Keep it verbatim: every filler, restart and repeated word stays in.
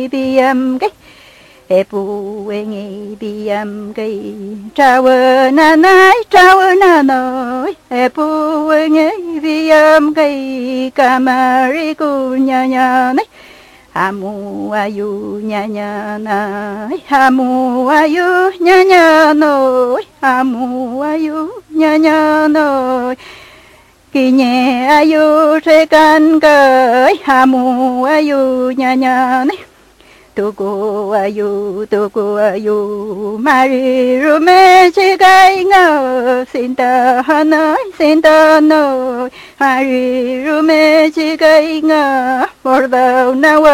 biam cái e pu e nghe biam cái trao na nai trao na noi e pu e nghe biam cái kamari ku nya nya này hamu ayu nya nya nai hamu ayu nya nya noi hamu ayu nya nya noi kỳ nhẹ ayu tre can cởi hamu ayu nya nya này tu cô ayu tu cô ayu mari rume chi gai ngờ xin ta nói xin ta nói mari rume chi gai ngờ một đầu nào